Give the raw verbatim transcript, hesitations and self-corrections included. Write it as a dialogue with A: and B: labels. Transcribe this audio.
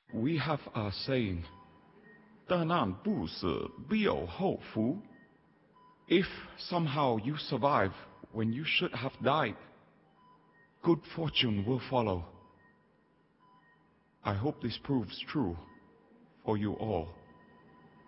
A: We have a saying, 大难不死，必有后福. If somehow you survive when you should have died, good fortune will follow. I hope this proves true for you all.